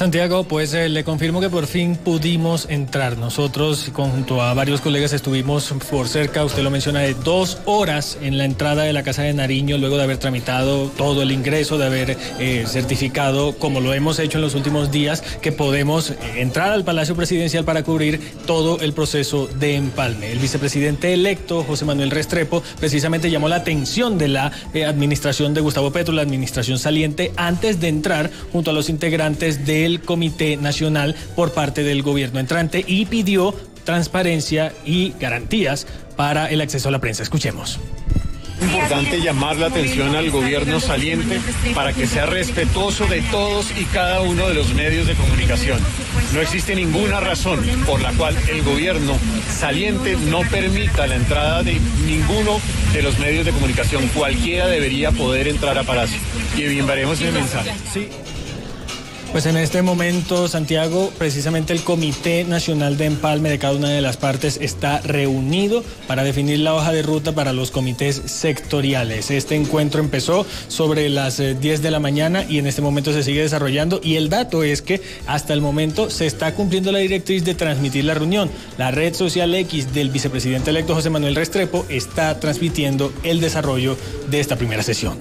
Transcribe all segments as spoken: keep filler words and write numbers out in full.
Santiago, pues eh, le confirmo que por fin pudimos entrar. Nosotros, junto a varios colegas, estuvimos por cerca, usted lo menciona, de dos horas en la entrada de la Casa de Nariño, luego de haber tramitado todo el ingreso, de haber eh, certificado, como lo hemos hecho en los últimos días, que podemos eh, entrar al Palacio Presidencial para cubrir todo el proceso de empalme. El vicepresidente electo, José Manuel Restrepo, precisamente llamó la atención de la eh, administración de Gustavo Petro, la administración saliente, antes de entrar junto a los integrantes de el Comité Nacional por parte del gobierno entrante, y pidió transparencia y garantías para el acceso a la prensa. Escuchemos. Es importante llamar la atención al gobierno saliente para que sea respetuoso de todos y cada uno de los medios de comunicación. No existe ninguna razón por la cual el gobierno saliente no permita la entrada de ninguno de los medios de comunicación. Cualquiera debería poder entrar a Palacio. Y enviaremos ese mensaje. Sí. Pues en este momento, Santiago, precisamente el Comité Nacional de Empalme de cada una de las partes está reunido para definir la hoja de ruta para los comités sectoriales. Este encuentro empezó sobre las diez de la mañana y en este momento se sigue desarrollando, y el dato es que hasta el momento se está cumpliendo la directriz de transmitir la reunión. La red social X del vicepresidente electo José Manuel Restrepo está transmitiendo el desarrollo de esta primera sesión.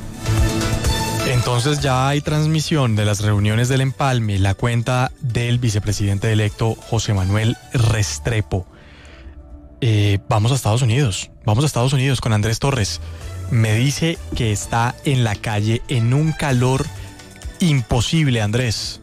Entonces ya hay transmisión de las reuniones del empalme, la cuenta del vicepresidente electo José Manuel Restrepo. Eh, vamos a Estados Unidos, vamos a Estados Unidos con Andrés Torres. Me dice que está en la calle en un calor imposible, Andrés.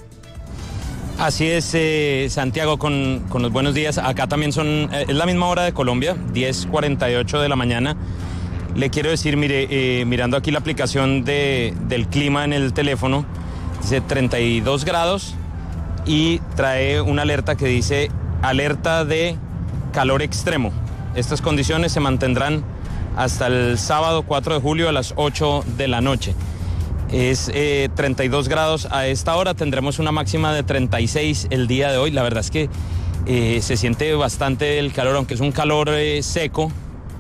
Así es, eh, Santiago, con, con los buenos días. Acá también son, eh, es la misma hora de Colombia, diez cuarenta y ocho de la mañana. Le quiero decir, mire, eh, mirando aquí la aplicación de, del clima en el teléfono, dice treinta y dos grados y trae una alerta que dice alerta de calor extremo. Estas condiciones se mantendrán hasta el sábado cuatro de julio a las ocho de la noche. Es eh, treinta y dos grados a esta hora, tendremos una máxima de treinta y seis el día de hoy. La verdad es que eh, se siente bastante el calor, aunque es un calor eh, seco,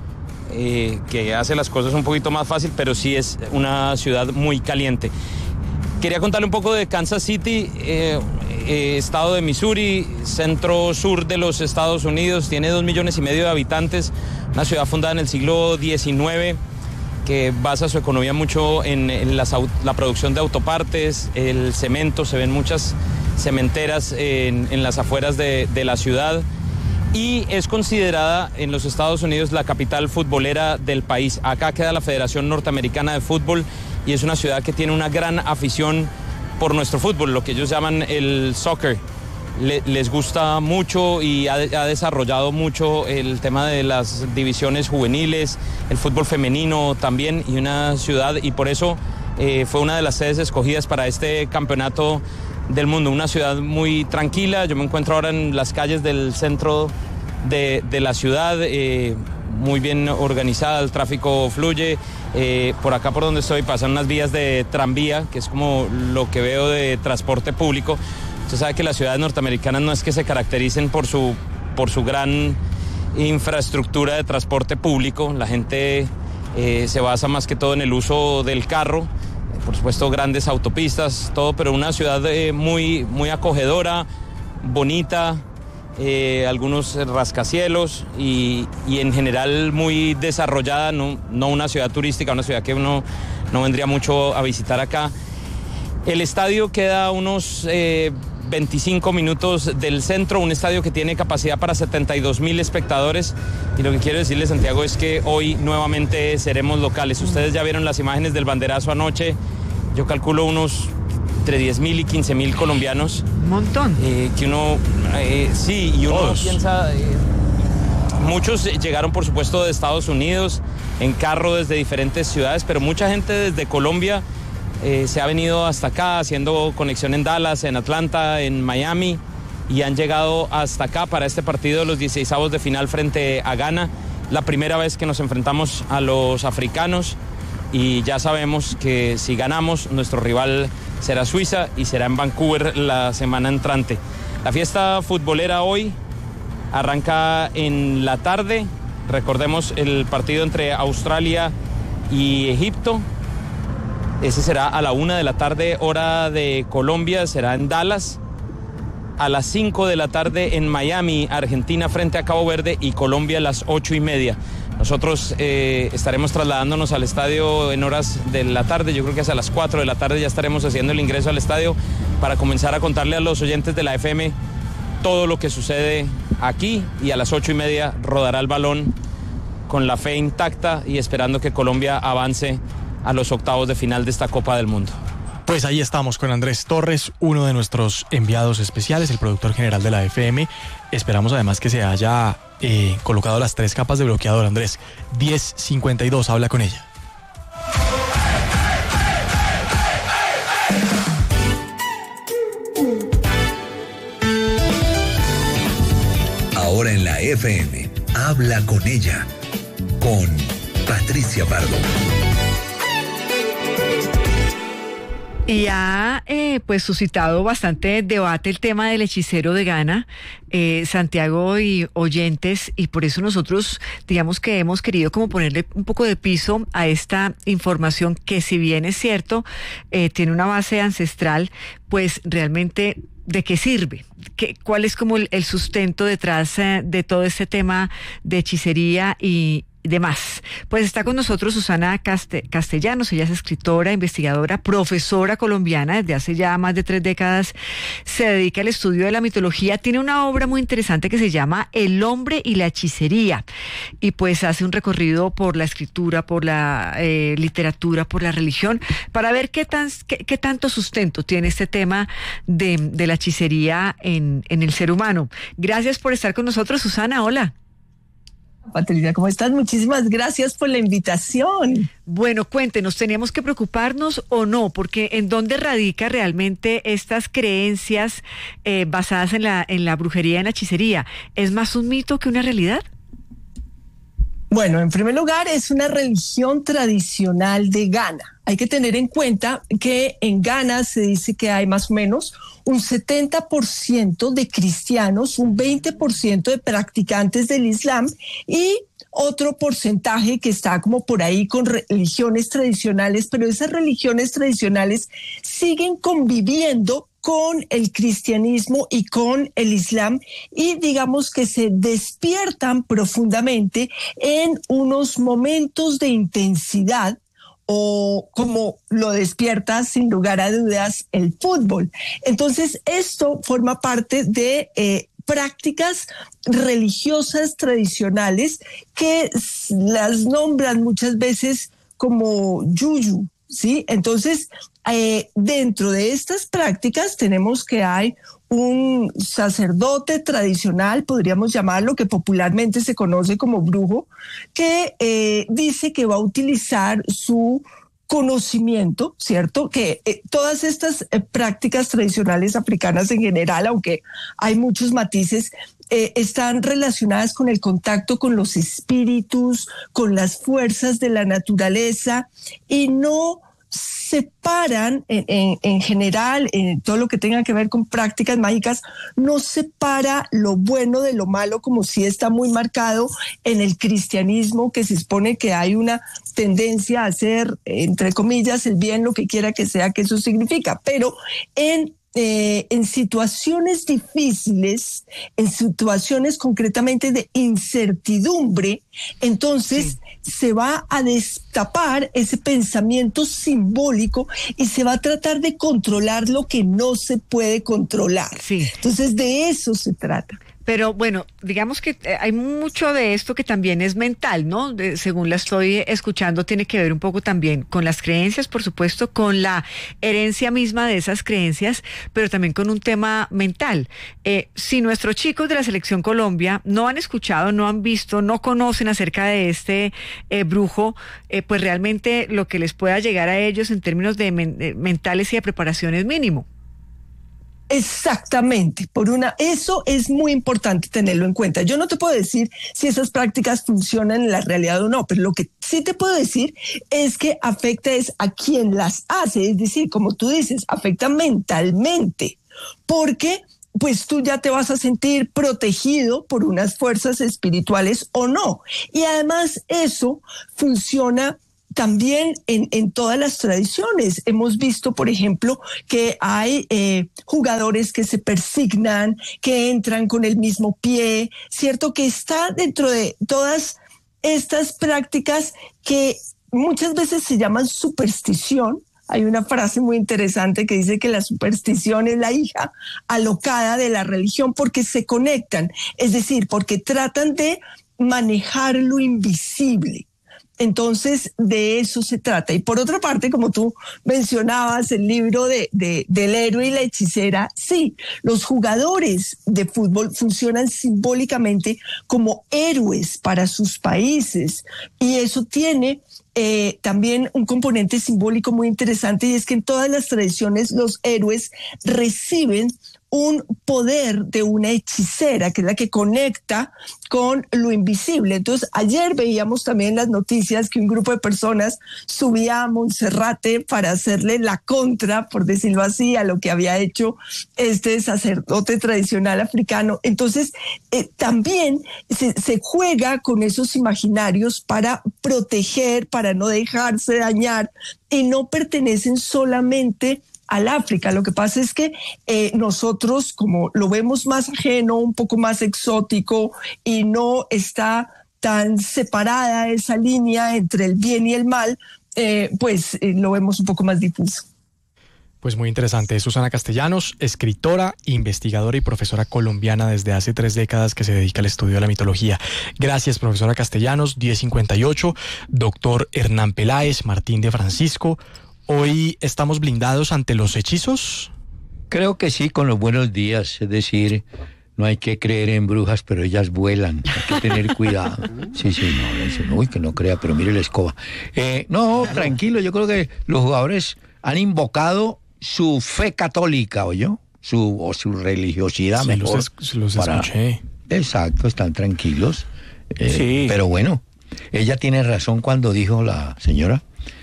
Eh, que hace las cosas un poquito más fácil, pero sí es una ciudad muy caliente. Quería contarle un poco de Kansas City, eh, eh, estado de Missouri, centro sur de los Estados Unidos, tiene dos millones y medio de habitantes, una ciudad fundada en el siglo diecinueve, que basa su economía mucho en, en las, la producción de autopartes, el cemento, se ven muchas cementeras en, en las afueras de, de la ciudad. Y es considerada en los Estados Unidos la capital futbolera del país. Acá queda la Federación Norteamericana de Fútbol y es una ciudad que tiene una gran afición por nuestro fútbol, lo que ellos llaman el soccer. Le, les gusta mucho y ha, ha desarrollado mucho el tema de las divisiones juveniles, el fútbol femenino también, y una ciudad, y por eso eh, fue una de las sedes escogidas para este campeonato del mundo. Una ciudad muy tranquila. Yo me encuentro ahora en las calles del centro de, de la ciudad, eh, muy bien organizada, el tráfico fluye. Eh, por acá por donde estoy pasan unas vías de tranvía, que es como lo que veo de transporte público. Usted sabe que las ciudades norteamericanas no es que se caractericen por su, por su gran infraestructura de transporte público. La gente eh, se basa más que todo en el uso del carro. Por supuesto, grandes autopistas, todo, pero una ciudad eh, muy, muy acogedora, bonita, eh, algunos rascacielos y, y en general muy desarrollada, no, no una ciudad turística, una ciudad que uno no vendría mucho a visitar acá. El estadio queda a unos eh, veinticinco minutos del centro, un estadio que tiene capacidad para setenta y dos mil espectadores, y lo que quiero decirle, Santiago, es que hoy nuevamente seremos locales. Ustedes ya vieron las imágenes del banderazo anoche. Yo calculo unos entre diez mil y quince mil colombianos. Un montón. Eh, que uno, eh, sí, y uno Todos. piensa, eh, muchos llegaron por supuesto de Estados Unidos en carro desde diferentes ciudades, pero mucha gente desde Colombia eh, se ha venido hasta acá haciendo conexión en Dallas, en Atlanta, en Miami, y han llegado hasta acá para este partido de los dieciseisavos de final frente a Ghana. La primera vez que nos enfrentamos a los africanos, y ya sabemos que si ganamos, nuestro rival será Suiza y será en Vancouver la semana entrante. La fiesta futbolera hoy arranca en la tarde. Recordemos el partido entre Australia y Egipto. Ese será a la una de la tarde, hora de Colombia, será en Dallas. A las cinco de la tarde en Miami, Argentina frente a Cabo Verde, y Colombia a las ocho y media. Nosotros eh, estaremos trasladándonos al estadio en horas de la tarde, yo creo que hasta las cuatro de la tarde ya estaremos haciendo el ingreso al estadio para comenzar a contarle a los oyentes de la F M todo lo que sucede aquí, y a las ocho y media rodará el balón con la fe intacta y esperando que Colombia avance a los octavos de final de esta Copa del Mundo. Pues ahí estamos con Andrés Torres, uno de nuestros enviados especiales, el productor general de la F M. Esperamos además que se haya eh, colocado las tres capas de bloqueador. Andrés, diez cincuenta y dos, habla con ella. Ahora en la F M, habla con ella, con Patricia Pardo. Y ha eh, pues suscitado bastante debate el tema del hechicero de Ghana, eh, Santiago y oyentes, y por eso nosotros digamos que hemos querido como ponerle un poco de piso a esta información que, si bien es cierto, eh, tiene una base ancestral, pues realmente ¿de qué sirve? ¿Qué, ¿Cuál es como el, el sustento detrás eh, de todo este tema de hechicería y demás? Pues está con nosotros Susana Caste- Castellanos. Ella es escritora, investigadora, profesora colombiana desde hace ya más de tres décadas. Se dedica al estudio de la mitología. Tiene una obra muy interesante que se llama El hombre y la hechicería, y pues hace un recorrido por la escritura, por la eh, literatura, por la religión, para ver qué tan qué, qué tanto sustento tiene este tema de, de la hechicería en, en el ser humano. Gracias por estar con nosotros, Susana. Hola. Patricia, ¿cómo estás? Muchísimas gracias por la invitación. Bueno, cuéntenos, ¿teníamos que preocuparnos o no? Porque ¿en dónde radica realmente estas creencias eh, basadas en la, en la brujería y en la hechicería? ¿Es más un mito que una realidad? Bueno, en primer lugar, es una religión tradicional de Ghana. Hay que tener en cuenta que en Ghana se dice que hay más o menos un setenta por ciento de cristianos, un veinte por ciento de practicantes del Islam y otro porcentaje que está como por ahí con religiones tradicionales, pero esas religiones tradicionales siguen conviviendo con el cristianismo y con el islam, y digamos que se despiertan profundamente en unos momentos de intensidad, o como lo despierta sin lugar a dudas el fútbol. Entonces esto forma parte de eh, prácticas religiosas tradicionales que las nombran muchas veces como yuyu, ¿sí? Entonces, eh, dentro de estas prácticas tenemos que hay un sacerdote tradicional, podríamos llamarlo, que popularmente se conoce como brujo, que eh, dice que va a utilizar su conocimiento, ¿cierto? Que eh, todas estas eh, prácticas tradicionales africanas en general, aunque hay muchos matices, Eh, están relacionadas con el contacto con los espíritus, con las fuerzas de la naturaleza, y no separan en, en, en general, en todo lo que tenga que ver con prácticas mágicas, no separa lo bueno de lo malo, como si está muy marcado en el cristianismo, que se expone que hay una tendencia a hacer, entre comillas, el bien, lo que quiera que sea que eso significa, pero en Eh, en situaciones difíciles, en situaciones concretamente de incertidumbre, entonces sí, se va a destapar ese pensamiento simbólico y se va a tratar de controlar lo que no se puede controlar. Sí. Entonces de eso se trata. Pero bueno, digamos que hay mucho de esto que también es mental, ¿no? De, según la estoy escuchando, tiene que ver un poco también con las creencias, por supuesto, con la herencia misma de esas creencias, pero también con un tema mental. Eh, si nuestros chicos de la Selección Colombia no han escuchado, no han visto, no conocen acerca de este eh, brujo, eh, pues realmente lo que les pueda llegar a ellos en términos de, men- de mentales y de preparación es mínimo. Exactamente, por una, eso es muy importante tenerlo en cuenta. Yo no te puedo decir si esas prácticas funcionan en la realidad o no, pero lo que sí te puedo decir es que afecta es a quien las hace, es decir, como tú dices, afecta mentalmente, porque pues tú ya te vas a sentir protegido por unas fuerzas espirituales o no. Y además eso funciona también en, en todas las tradiciones. Hemos visto, por ejemplo, que hay eh, jugadores que se persignan, que entran con el mismo pie, ¿cierto? Que está dentro de todas estas prácticas que muchas veces se llaman superstición. Hay una frase muy interesante que dice que la superstición es la hija alocada de la religión porque se conectan, es decir, porque tratan de manejar lo invisible. Entonces, de eso se trata. Y por otra parte, como tú mencionabas, el libro de, de, del héroe y la hechicera, sí, los jugadores de fútbol funcionan simbólicamente como héroes para sus países. Y eso tiene eh, también un componente simbólico muy interesante, y es que en todas las tradiciones los héroes reciben un poder de una hechicera, que es la que conecta con lo invisible. Entonces, ayer veíamos también las noticias que un grupo de personas subía a Monserrate para hacerle la contra, por decirlo así, a lo que había hecho este sacerdote tradicional africano. Entonces, eh, también se, se juega con esos imaginarios para proteger, para no dejarse dañar, y no pertenecen solamente al África. Lo que pasa es que eh, nosotros, como lo vemos más ajeno, un poco más exótico, y no está tan separada esa línea entre el bien y el mal, eh, pues eh, lo vemos un poco más difuso. Pues muy interesante. Susana Castellanos, escritora, investigadora y profesora colombiana desde hace tres décadas que se dedica al estudio de la mitología. Gracias, profesora Castellanos. diez cincuenta y ocho, doctor Hernán Peláez, Martín de Francisco. ¿Hoy estamos blindados ante los hechizos? Creo que sí, con los buenos días. Es decir, no hay que creer en brujas, pero ellas vuelan. Hay que tener cuidado. Sí, sí, no, dicen, uy, que no crea, pero mire la escoba. Eh, no, tranquilo, yo creo que los jugadores han invocado su fe católica, ¿oyó? Su, o su religiosidad, sí, mejor. Los, los para... escuché. Exacto, están tranquilos. Eh, sí. Pero bueno, ella tiene razón cuando dijo la señora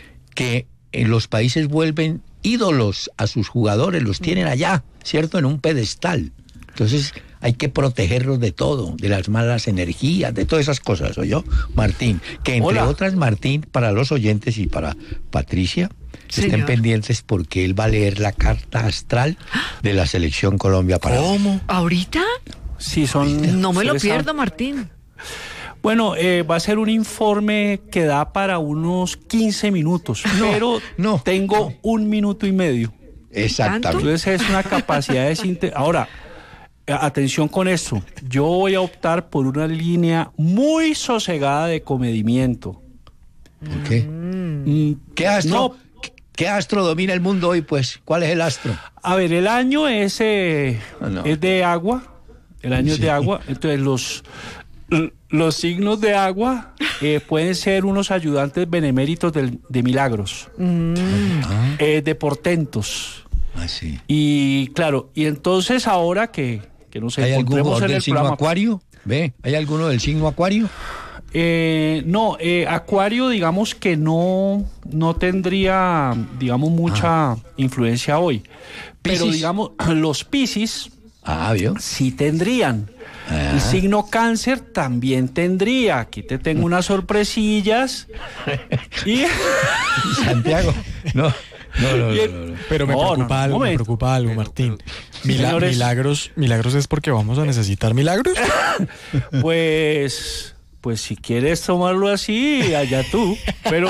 que en los países vuelven ídolos a sus jugadores, los tienen allá, ¿cierto? En un pedestal. Entonces hay que protegerlos de todo, de las malas energías, de todas esas cosas, ¿oyó, Martín? Que entre Hola. otras, Martín, para los oyentes y para Patricia, Señor. estén pendientes porque él va a leer la carta astral de la Selección Colombia para... ¿Cómo? ¿Ahorita? Sí, son... No me lo pierdo, Martín. Bueno, eh, va a ser un informe que da para unos quince minutos, no, pero no, tengo no. un minuto y medio. Exactamente. Entonces es una capacidad de síntesis. Ahora, atención con esto. Yo voy a optar por una línea muy sosegada de comedimiento. ¿Qué? Mm, ¿Qué astro? No, ¿Qué astro domina el mundo hoy, pues? ¿Cuál es el astro? A ver, el año es, eh, oh, no. es de agua. El año sí. es de agua. Entonces los... Los signos de agua eh, pueden ser unos ayudantes beneméritos de, de milagros, mm. eh, de portentos. Ah, sí. Y claro, y entonces ahora que, que nos ¿Hay encontremos alguno en del el signo programa, Acuario? ¿Ve? ¿Hay alguno del signo Acuario? Eh, no, eh, Acuario, digamos que no, no tendría, digamos, mucha ah. influencia hoy. Pero ¿Piscis? Digamos, los Piscis ah, ¿vio? sí tendrían. Ah. El signo Cáncer también tendría. Aquí te tengo unas sorpresillas. y... Santiago, no. No, no, el... no, no, no. Pero me no, preocupa no, algo, momento. me preocupa algo, Martín. Mila Señores... Milagros, milagros es porque vamos a necesitar milagros. Pues, pues si quieres tomarlo así, allá tú. Pero,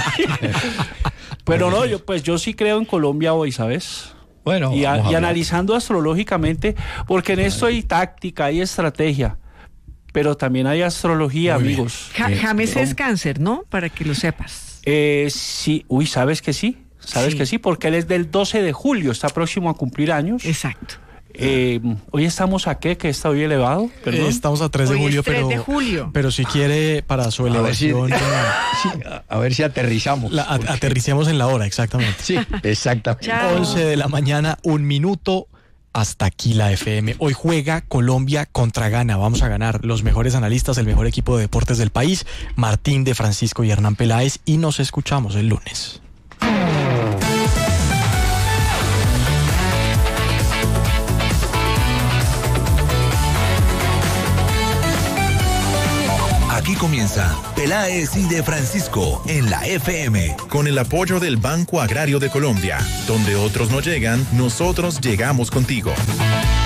pero no, yo, pues yo sí creo en Colombia hoy, ¿sabes? Bueno, y, a, y analizando astrológicamente, porque en esto hay táctica, hay estrategia, pero también hay astrología, Muy amigos. Ja, James eh, es Cáncer, ¿no? Para que lo sepas. Eh, sí, uy, ¿sabes que sí? ¿Sabes sí. que sí? Porque él es del doce de julio, está próximo a cumplir años. Exacto. Eh, hoy estamos a qué, que está hoy elevado. Eh, estamos a tres de hoy julio, es tres pero, de julio. pero si quiere para su elevación. A ver si, sí, a ver si aterrizamos. La, a, aterricemos en la hora, exactamente. Sí, exactamente. Chao. once de la mañana, un minuto. Hasta aquí la F M. Hoy juega Colombia contra Ghana. Vamos a ganar los mejores analistas, el mejor equipo de deportes del país, Martín de Francisco y Hernán Peláez, y nos escuchamos el lunes. Aquí comienza Peláez y de Francisco en la F M. Con el apoyo del Banco Agrario de Colombia. Donde otros no llegan, nosotros llegamos contigo.